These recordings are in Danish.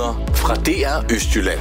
nyheder fra DR Østjylland.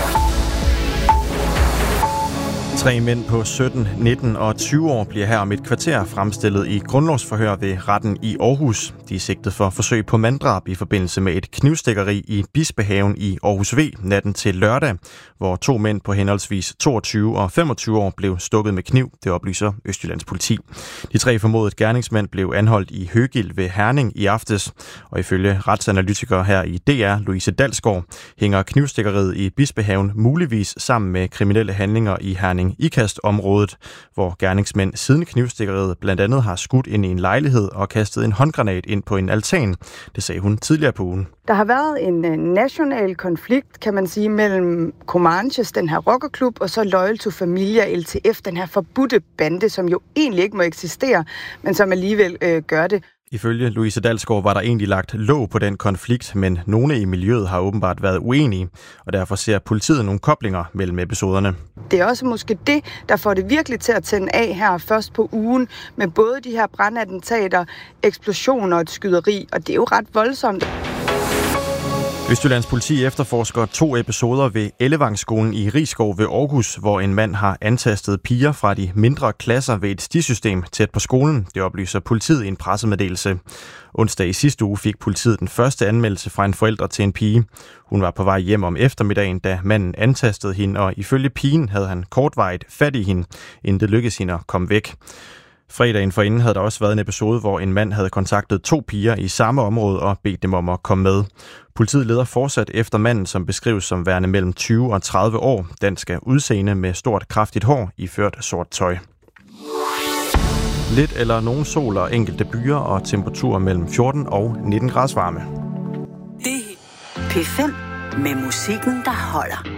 3 mænd på 17, 19 og 20 år bliver her om et kvarter fremstillet i grundlovsforhør ved retten i Aarhus. De er sigtet for forsøg på manddrab i forbindelse med et knivstikkeri i Bispehaven i Aarhus V natten til lørdag, hvor 2 mænd på henholdsvis 22 og 25 år blev stukket med kniv, det oplyser Østjyllands politi. De 3 formodede gerningsmænd blev anholdt i Høgild ved Herning i aftes, og ifølge retsanalytikere her i DR, Louise Dalsgaard, hænger knivstikkeriet i Bispehaven muligvis sammen med kriminelle handlinger i Herning Ikast-området, hvor gerningsmænd siden knivstikkeriet blandt andet har skudt ind i en lejlighed og kastet en håndgranat ind på en altan. Det sagde hun tidligere på ugen. Der har været en national konflikt, kan man sige, mellem Comanches, den her rockerklub, og så Loyal to Familia, LTF, den her forbudte bande, som jo egentlig ikke må eksistere, men som alligevel gør det. Ifølge Louise Dalsgaard var der egentlig lagt låg på den konflikt, men nogle i miljøet har åbenbart været uenige, og derfor ser politiet nogle koblinger mellem episoderne. Det er også måske det, der får det virkelig til at tænde af her først på ugen, med både de her brandattentater, eksplosioner og et skyderi, og det er jo ret voldsomt. Østjyllands politi efterforsker 2 episoder ved Ellevangsskolen i Risskov ved Aarhus, hvor en mand har antastet piger fra de mindre klasser ved et stisystem tæt på skolen. Det oplyser politiet i en pressemeddelelse. Onsdag i sidste uge fik politiet den første anmeldelse fra en forælder til en pige. Hun var på vej hjem om eftermiddagen, da manden antastede hende, og ifølge pigen havde han kortvarigt fat i hende, inden det lykkedes hende at komme væk. Fredagen forinden havde der også været en episode, hvor en mand havde kontaktet 2 piger i samme område og bedt dem om at komme med. Politiet leder fortsat efter manden, som beskrives som værende mellem 20 og 30 år. Den skal udseende med stort, kraftigt hår iført sort tøj. Lidt eller nogen sol og enkelte byer og temperaturer mellem 14 og 19 grader varme. Det P5 med musikken, der holder.